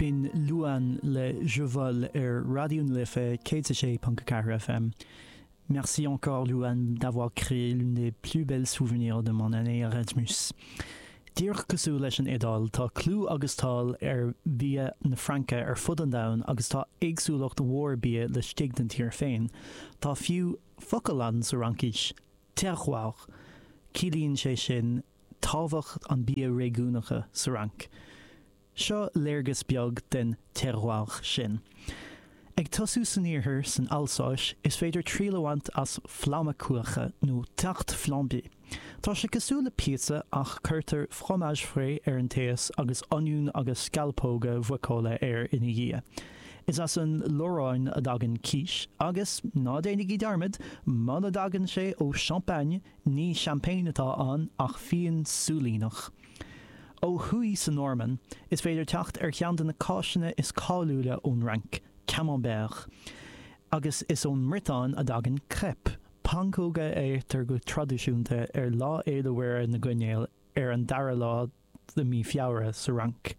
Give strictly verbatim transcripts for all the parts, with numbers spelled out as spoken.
Bin Luan le Jeval er Radio Life K T C F M. Merci encore Luan d'avoir créé l'une des plus belles souvenirs de mon année Erasmus. Dír cosú leis an édal tá clú agus tal ar bia na Franca ar fud an dain agus tá agsúlacht de war bia le stigdan tír féin. Tá fiú focalan sa rankis, terroir, cilíonn sé sin tábhacht an bia réúnacha sa rank. Seo léirgus beag den terroir sin. Ag tosú san íorthar san Alsáis is féidir trílehhaint as flammacuacha nó tarte flambé. Tá sé cosú le pizza ach chuirtar fromage frais ar an taos agus oniún agus scalpóga bhuacóla ar ina dhia. Is as an lóráin a dagan quiche agus ná déananig í darmid man a dagan sé ó champagne ní champagne atá an ach fion súlínach. Ó thuí san Norman is féidir teacht ar cheandan na cáisina is cáúla ón rank. Camembert, agus is ón mritáin a dagan crêpe, pancóga é tar go tradiisiúnta ar lá éadmhar na gcuinéal ar an dara lá de mí fiabhra sa rank.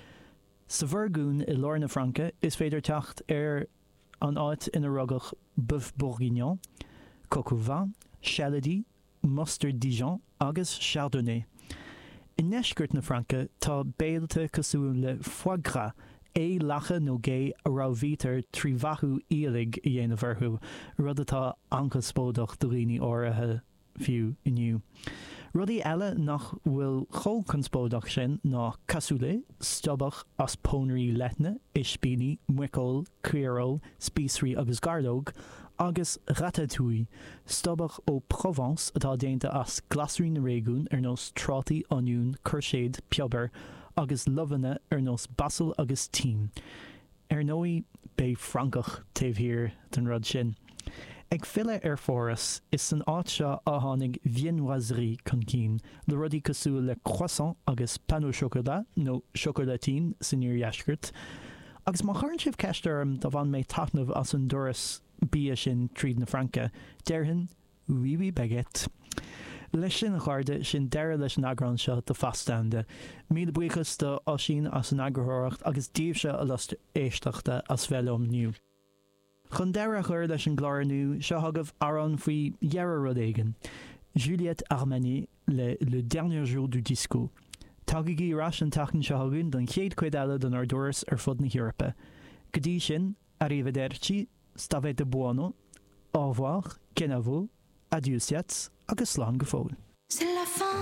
Sa bhurgún i Lorna Franca is féidir teacht ar an áit ina rugach bœuf bourguignon, coq au vin, chaladi, mustard Dijon agus chardonnay. I neisgurt na Franca tá béalta cosú le foie gras, é lacha nó gé a ráhítar tríhathú ílig i dhéanamharthú, rud atá ancaspódach do rií áirithe fiú inniu. Rudaí eile nach bhfuil chócanspódach sin ná cassoulet, stobbach as pónarí leithne, ispíní, muicol, cuireál, spíosraí agus gardóg, agus ratatouille, stobbach ó Provence atá déanta as glasraí na réigiún ar nós trátaí oniún, curséad, piobair, agus lovanna ar nós basil agus tím. Ar nóí bé francach taobh hir den rud sin. Ag fille ar fóras is san áit seo a tháinig viennoiserie chun cín, le rudaí cosú le croissant agus pain au chocolat nó chocolatine san níor dheisgurt. Agus má chuann sibh ceistem do bhain méid taitneamh as an doras bia sin tríd na Franca, deirhin oui oui baguette. Leis sin a chuirde sin deire leis an agrán seo do faststanda, míle buchas do osín as an agrothireacht agus díobh se a lust éisteachta as bhealom nniu. Chun deire a chuir leis an gláirnú seo thugah aran faoi dhearra rud éigean, Juliette Armanet le Le Dernier Jour du Disco. Tágaigh ras an tachan seo thugann don chéad cuid eile don ar doras ar fud na Eorpa. Go dtí sin, arrivederci, stavete de buono, au revoir, kenavo, adieu siats, agus slán go fóil.